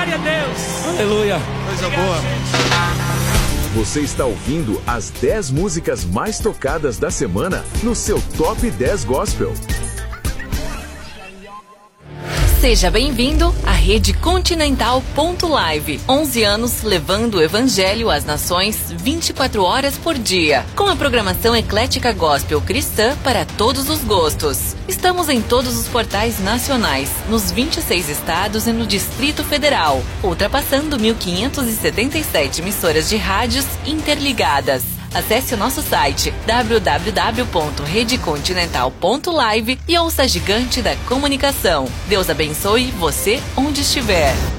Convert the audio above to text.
Glória a Deus. Aleluia. Coisa boa. Você está ouvindo as 10 músicas mais tocadas da semana no seu Top 10 Gospel. Seja bem-vindo à Rede Continental Live. 11 anos levando o Evangelho às nações 24 horas por dia. Com a programação eclética gospel cristã para todos os gostos. Estamos em todos os portais nacionais, nos 26 estados e no Distrito Federal, ultrapassando 1.577 emissoras de rádios interligadas. Acesse o nosso site www.redecontinental.live e ouça a gigante da comunicação. Deus abençoe você onde estiver.